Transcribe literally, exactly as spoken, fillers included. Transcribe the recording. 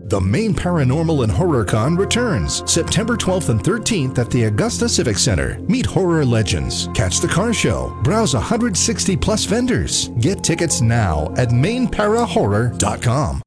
The Maine Paranormal and Horror Con returns September twelfth and thirteenth at the Augusta Civic Center. Meet horror legends, catch the car show, browse one hundred sixty plus vendors. Get tickets now at maine para horror dot com.